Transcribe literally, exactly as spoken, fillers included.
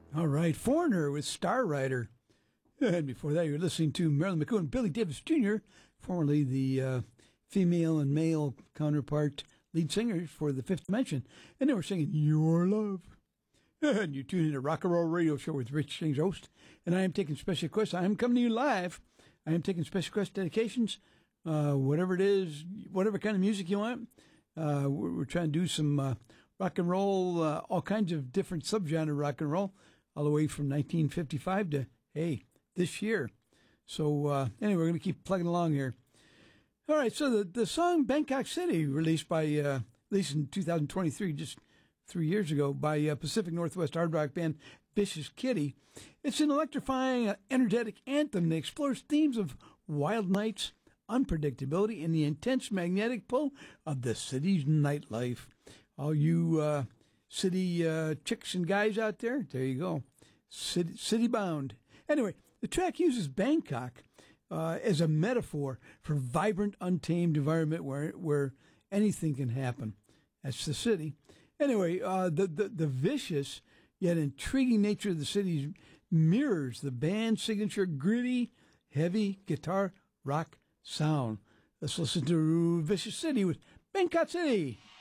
All right, Foreigner with Star Rider. And before that, you're listening to Marilyn McCoo and Billy Davis Junior, formerly the uh, female and male counterpart lead singers for the Fifth Dimension. And they were singing Your Love. And you tune in to Rock and Roll Radio Show with Rich James, host. And I am taking special requests. I am coming to you live. I am taking special request dedications, uh, whatever it is, whatever kind of music you want. Uh, we're, we're trying to do some uh, rock and roll, uh, all kinds of different subgenre rock and roll, all the way from nineteen fifty-five to, hey, this year. So, uh, anyway, we're going to keep plugging along here. All right, so the, the song Bangkok City, released by, uh, released in two thousand twenty-three, just three years ago, by uh, Pacific Northwest hard rock band Vicious Kitty. It's an electrifying, uh, energetic anthem that explores themes of wild nights, unpredictability, and the intense magnetic pull of the city's nightlife. All you uh, city uh, chicks and guys out there, there you go. City, city bound. Anyway, the track uses Bangkok uh, as a metaphor for vibrant, untamed environment where where anything can happen. That's the city. Anyway, uh, the, the the vicious yet intriguing nature of the city mirrors the band's signature gritty, heavy guitar rock sound. Let's listen to Vicious City with Bangkok City.